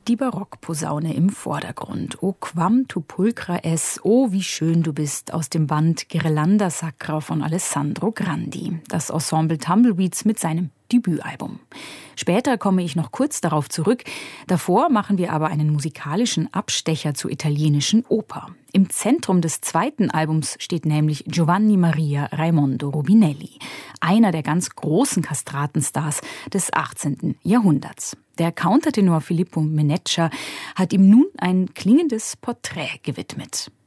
Die Barockposaune im Vordergrund. O quam tu pulchra es, oh wie schön du bist, aus dem Band Ghirlanda Sacra von Alessandro Grandi. Das Ensemble Tumbleweeds mit seinem Debütalbum. Später komme ich noch kurz darauf zurück. Davor machen wir aber einen musikalischen Abstecher zur italienischen Oper. Im Zentrum des zweiten Albums steht nämlich Giovanni Maria Raimondo Rubinelli, einer der ganz großen Kastratenstars des 18. Jahrhunderts. Der Countertenor Filippo Meneccia hat ihm nun ein klingendes Porträt gewidmet.